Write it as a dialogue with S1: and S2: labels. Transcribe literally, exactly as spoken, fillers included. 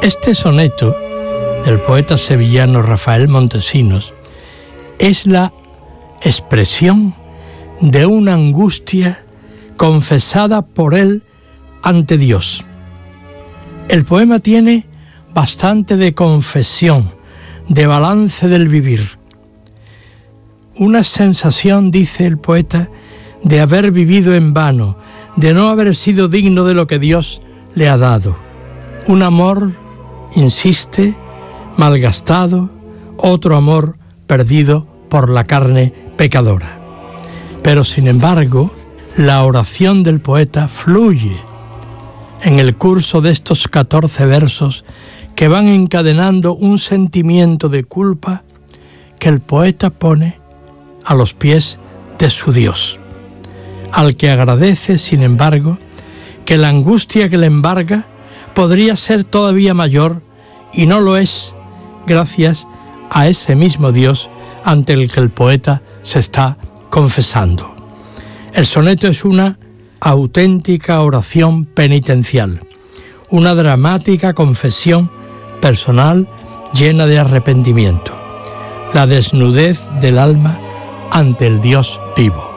S1: Este soneto del poeta sevillano Rafael Montesinos es la expresión de una angustia confesada por él ante Dios. El poema tiene bastante de confesión, de balance del vivir. Una sensación, dice el poeta, de haber vivido en vano, de no haber sido digno de lo que Dios le ha dado. Un amor, insiste, malgastado, otro amor perdido por la carne pecadora. Pero sin embargo, la oración del poeta fluye en el curso de estos catorce versos que van encadenando un sentimiento de culpa que el poeta pone a los pies de su Dios, al que agradece, sin embargo, que la angustia que le embarga podría ser todavía mayor y no lo es, gracias a ese mismo Dios ante el que el poeta se está confesando. El soneto es una auténtica oración penitencial, una dramática confesión personal llena de arrepentimiento, la desnudez del alma ante el Dios vivo.